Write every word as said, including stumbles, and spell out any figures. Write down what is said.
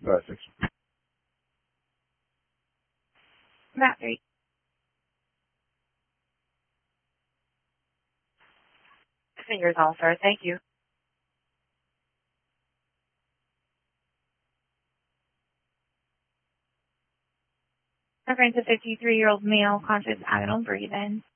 Essex. Map three. Fingers all, sir. Thank you. Reference a fifty-three-year-old male, conscious, abdominal breathing.